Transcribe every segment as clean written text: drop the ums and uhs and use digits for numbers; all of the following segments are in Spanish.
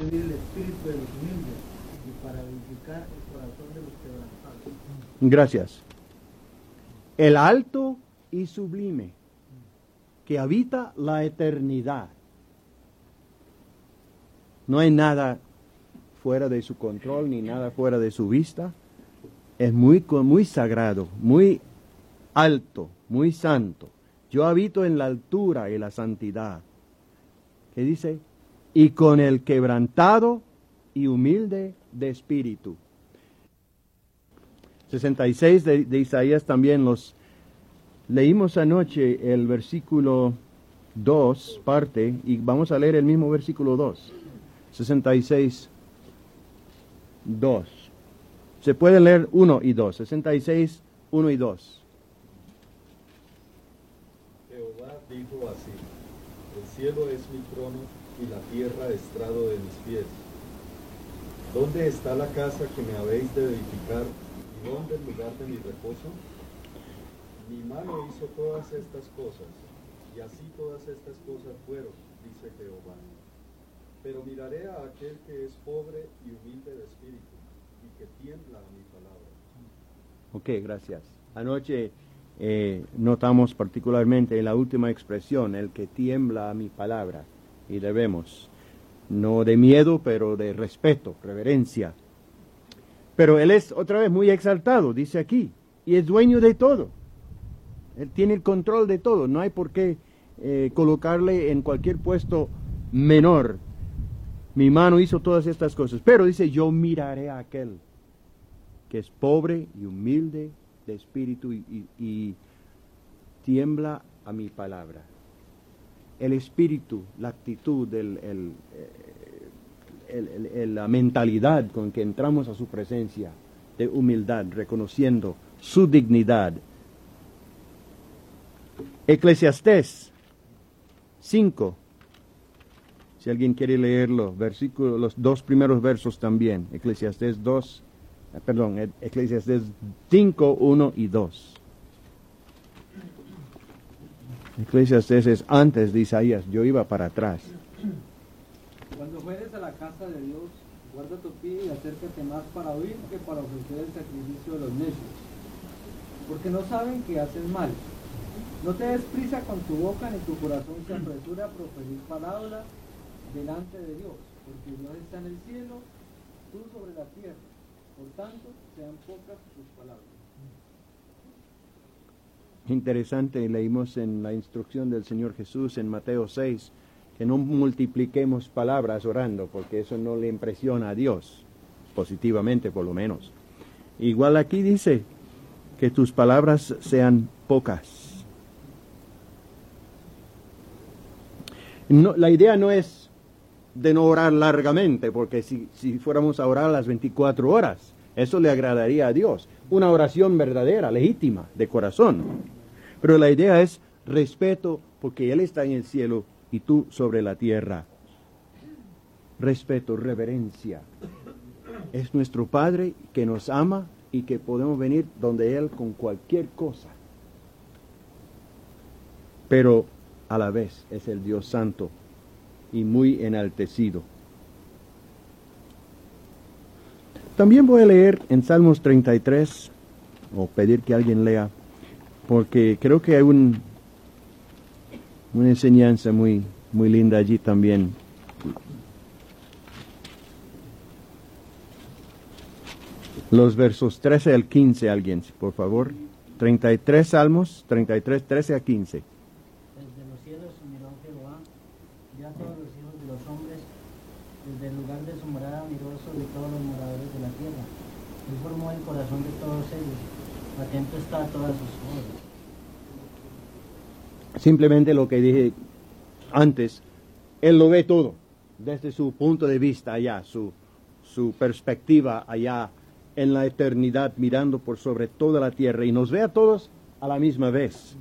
recibir el espíritu de los humildes y para vivificar el corazón de los quebrantados. Gracias. El alto y sublime, que habita la eternidad. No hay nada fuera de su control, ni nada fuera de su vista. Es muy sagrado, muy alto, muy santo. Yo habito en la altura y la santidad. ¿Qué dice? Y con el quebrantado y humilde de espíritu. 66 de Isaías también los leímos anoche el versículo 2, parte, y vamos a leer el mismo versículo 2. 66, 2. Se puede leer 1 y 2. 66, 1 y 2. Jehová dijo así: el cielo es mi trono y la tierra estrado de mis pies. ¿Dónde está la casa que me habéis de edificar y dónde el lugar de mi reposo? Mi mano hizo todas estas cosas, y así todas estas cosas fueron, dice Jehová. Pero miraré a aquel que es pobre y humilde de espíritu, y que tiembla a mi palabra. Ok, gracias. Anoche notamos particularmente la última expresión, el que tiembla a mi palabra, y debemos, no de miedo, pero de respeto, reverencia. Pero él es otra vez muy exaltado, dice aquí, y es dueño de todo. Él tiene el control de todo, no hay por qué colocarle en cualquier puesto menor. Mi mano hizo todas estas cosas, pero dice, yo miraré a aquel que es pobre y humilde de espíritu y tiembla a mi palabra. El espíritu, la actitud, la mentalidad con que entramos a su presencia de humildad, reconociendo su dignidad. Eclesiastés 5. Si alguien quiere leerlo, los dos primeros versos también. Eclesiastés 5, 1 y 2. Eclesiastés es antes de Isaías, yo iba para atrás. Cuando fueres a la casa de Dios, guarda tu pie y acércate más para oír que para ofrecer el sacrificio de los necios, porque no saben que hacen mal. No te des prisa con tu boca, ni tu corazón se apresura a proferir palabras delante de Dios, porque Dios está en el cielo, tú sobre la tierra. Por tanto, sean pocas tus palabras. Interesante, leímos en la instrucción del Señor Jesús en Mateo 6, que no multipliquemos palabras orando, porque eso no le impresiona a Dios, positivamente por lo menos. Igual aquí dice que tus palabras sean pocas. No, la idea no es de no orar largamente, porque si fuéramos a orar las 24 horas, eso le agradaría a Dios. Una oración verdadera, legítima, de corazón. Pero la idea es respeto, porque Él está en el cielo y tú sobre la tierra. Respeto, reverencia. Es nuestro Padre que nos ama y que podemos venir donde Él con cualquier cosa. Pero a la vez es el Dios santo y muy enaltecido. También voy a leer en Salmos 33, o pedir que alguien lea, porque creo que hay una enseñanza muy linda allí también. Los versos 13 al 15, alguien, por favor. 33 Salmos, 33, 13 a 15. Desde los cielos miró Jehová, vio a todos los hijos de los hombres, desde el lugar de su morada miró sobre todos los moradores de la tierra. Él formó el corazón de todos ellos, atento está a todas sus obras. Simplemente lo que dije antes, Él lo ve todo, desde su punto de vista allá, su perspectiva allá en la eternidad, mirando por sobre toda la tierra, y nos ve a todos a la misma vez.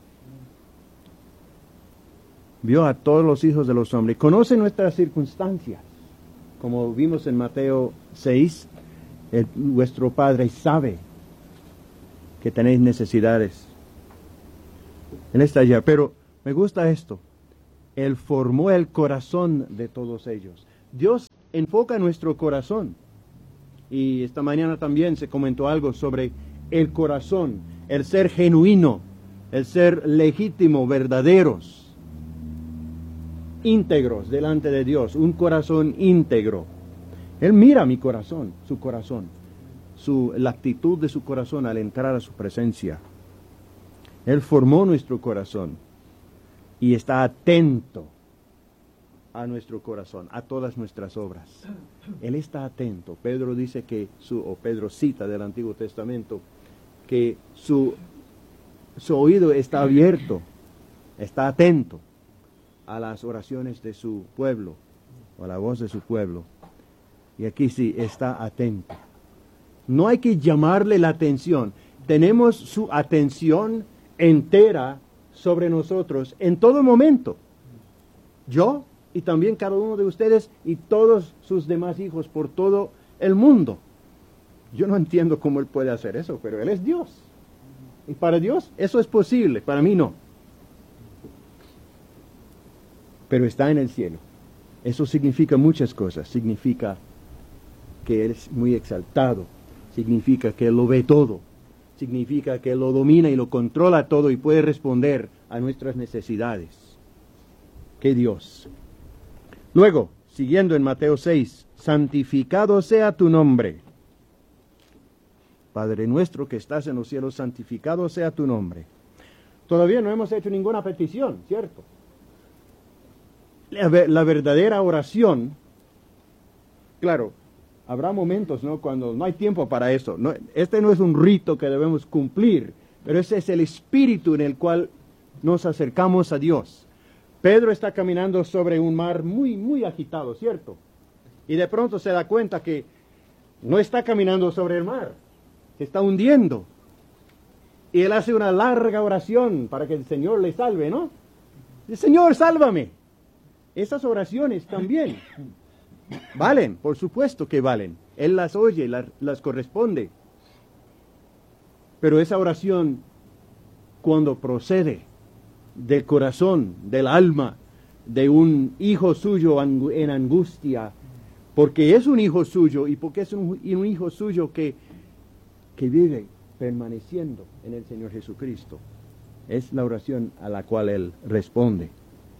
Vio a todos los hijos de los hombres, conoce nuestras circunstancias, como vimos en Mateo 6, vuestro Padre sabe que tenéis necesidades. Él está allá, pero me gusta esto. Él formó el corazón de todos ellos. Dios enfoca nuestro corazón. Y esta mañana también se comentó algo sobre el corazón, el ser genuino, el ser legítimo, verdaderos, íntegros delante de Dios, un corazón íntegro. Él mira mi corazón, su corazón, la actitud de su corazón al entrar a su presencia. Él formó nuestro corazón y está atento a nuestro corazón, a todas nuestras obras. Él está atento. Pedro dice que Pedro cita del Antiguo Testamento que su oído está abierto, está atento a las oraciones de su pueblo, o a la voz de su pueblo. Y aquí sí, está atento. No hay que llamarle la atención. Tenemos su atención entera sobre nosotros en todo momento. Yo y también cada uno de ustedes y todos sus demás hijos por todo el mundo. Yo no entiendo cómo Él puede hacer eso, pero Él es Dios. Y para Dios eso es posible, para mí no. Pero está en el cielo. Eso significa muchas cosas. Significa que Él es muy exaltado. Significa que Él lo ve todo. Significa que Él lo domina y lo controla todo y puede responder a nuestras necesidades. ¡Qué Dios! Luego, siguiendo en Mateo 6, santificado sea tu nombre. Padre nuestro que estás en los cielos, santificado sea tu nombre. Todavía no hemos hecho ninguna petición, ¿cierto? La verdadera oración, claro, habrá momentos, ¿no?, cuando no hay tiempo para eso. No, este no es un rito que debemos cumplir, pero ese es el espíritu en el cual nos acercamos a Dios. Pedro está caminando sobre un mar muy, muy agitado, ¿cierto? Y de pronto se da cuenta que no está caminando sobre el mar, se está hundiendo. Y él hace una larga oración para que el Señor le salve, ¿no? Dice, Señor, sálvame. Esas oraciones también valen, por supuesto que valen. Él las oye, las corresponde. Pero esa oración, cuando procede del corazón, del alma, de un hijo suyo en angustia, porque es un hijo suyo y porque es un hijo suyo que vive permaneciendo en el Señor Jesucristo, es la oración a la cual Él responde.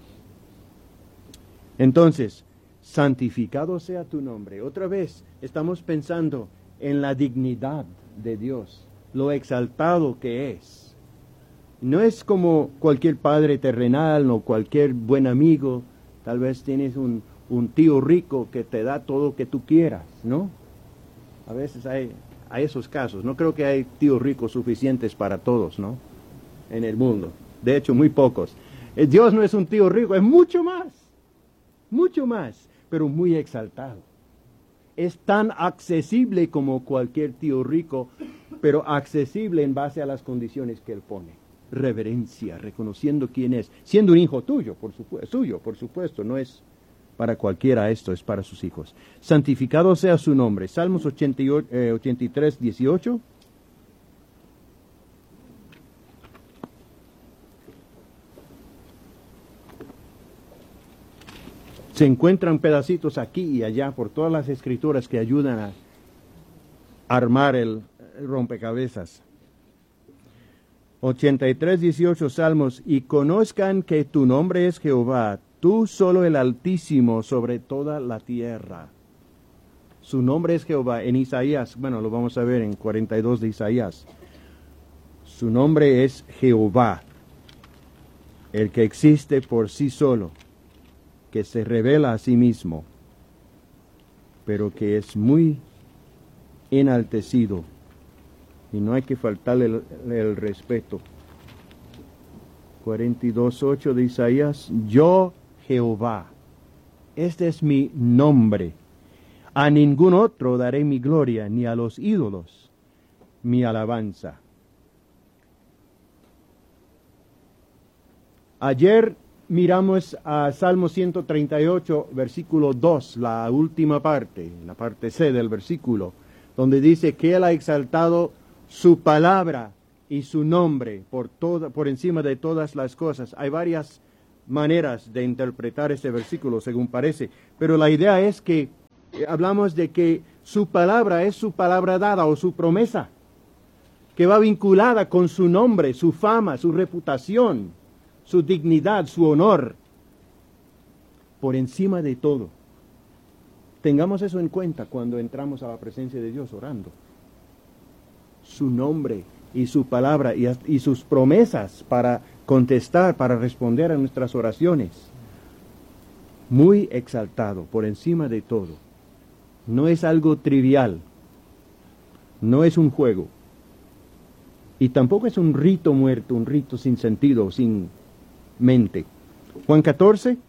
Entonces, santificado sea tu nombre. Otra vez estamos pensando en la dignidad de Dios, lo exaltado que es. No es como cualquier padre terrenal o cualquier buen amigo. Tal vez tienes un tío rico que te da todo lo que tú quieras, ¿no? A veces hay esos casos. No creo que hay tíos ricos suficientes para todos, ¿no?, en el mundo. De hecho, muy pocos. Dios no es un tío rico, es mucho más, pero muy exaltado. Es tan accesible como cualquier tío rico, pero accesible en base a las condiciones que Él pone. Reverencia, reconociendo quién es, siendo un hijo tuyo, por supuesto, no es para cualquiera esto, es para sus hijos. Santificado sea su nombre. Salmos 83, 18. Se encuentran pedacitos aquí y allá por todas las escrituras que ayudan a armar el rompecabezas. 83, 18 Salmos. Y conozcan que tu nombre es Jehová, tú solo el Altísimo sobre toda la tierra. Su nombre es Jehová. En Isaías, bueno, lo vamos a ver en 42 de Isaías. Su nombre es Jehová, el que existe por sí solo, que se revela a sí mismo, pero que es muy enaltecido. Y no hay que faltarle el respeto. 42:8 de Isaías. Yo, Jehová, este es mi nombre. A ningún otro daré mi gloria, ni a los ídolos mi alabanza. Ayer miramos a Salmo 138, versículo 2, la última parte, la parte C del versículo, donde dice que Él ha exaltado su palabra y su nombre por encima de todas las cosas. Hay varias maneras de interpretar este versículo, según parece, pero la idea es que hablamos de que su palabra es su palabra dada o su promesa, que va vinculada con su nombre, su fama, su reputación, su dignidad, su honor, por encima de todo. Tengamos eso en cuenta cuando entramos a la presencia de Dios orando. Su nombre y su palabra y sus promesas para contestar, para responder a nuestras oraciones. Muy exaltado, por encima de todo. No es algo trivial. No es un juego. Y tampoco es un rito muerto, un rito sin sentido, sin mente. Juan 14.